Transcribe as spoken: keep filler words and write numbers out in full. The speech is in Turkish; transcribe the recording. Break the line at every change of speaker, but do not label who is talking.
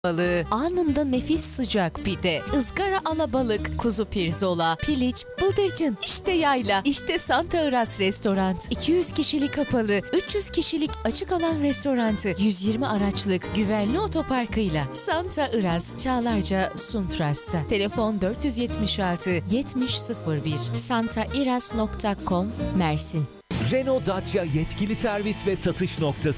balığı, anında nefis sıcak pide, ızgara alabalık, kuzu pirzola, piliç, bıldırcın, işte yayla, işte Santa Iras Restoran. iki yüz kişilik kapalı, üç yüz kişilik açık alan restorantı, yüz yirmi araçlık güvenli otoparkıyla. Santa Iras, Çağlarca, Suntras'ta. Telefon dört yüz yetmiş altı yetmiş sıfır bir. santairas nokta com Mersin.
Renault Dacia yetkili servis ve satış noktası.